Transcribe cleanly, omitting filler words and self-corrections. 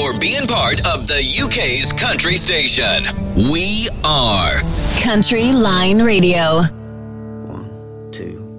for being part of the UK's country station. We are Country Line Radio. 1, 2.